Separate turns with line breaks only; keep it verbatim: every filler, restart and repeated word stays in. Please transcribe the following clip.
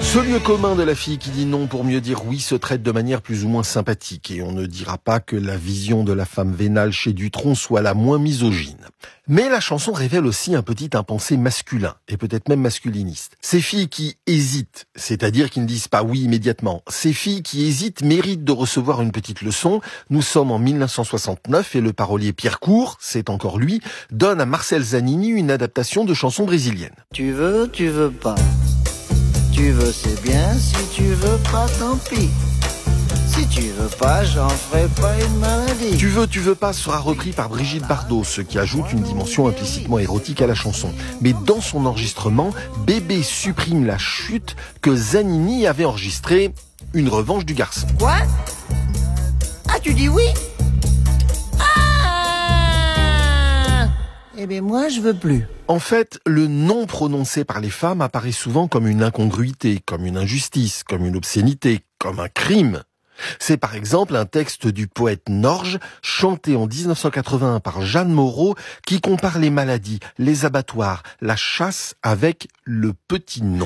Ce lieu commun de la fille qui dit non pour mieux dire oui se traite de manière plus ou moins sympathique et on ne dira pas que la vision de la femme vénale chez Dutronc soit la moins misogyne. Mais la chanson révèle aussi un petit impensé masculin et peut-être même masculiniste. Ces filles qui hésitent, c'est-à-dire qui ne disent pas oui immédiatement, ces filles qui hésitent méritent de recevoir une petite leçon. Nous sommes en mille neuf cent soixante-neuf et le parolier Pierre Court, c'est encore lui, donne à Marcel Zanini une adaptation de chansons brésiliennes.
Tu veux, tu veux pas. Tu veux, c'est bien, si tu veux pas, tant pis. Si tu veux pas, j'en ferai pas une maladie.
Tu veux, tu veux pas sera repris par Brigitte Bardot, ce qui ajoute une dimension implicitement érotique à la chanson. Mais dans son enregistrement, Bébé supprime la chute que Zanini avait enregistrée, Une revanche du garçon.
Quoi ? Ah, tu dis oui ? Ah ! Eh bien, moi, je veux plus.
En fait, le non prononcé par les femmes apparaît souvent comme une incongruité, comme une injustice, comme une obscénité, comme un crime. C'est par exemple un texte du poète Norge, chanté en dix-neuf cent quatre-vingt-un par Jeanne Moreau, qui compare les maladies, les abattoirs, la chasse avec le petit non.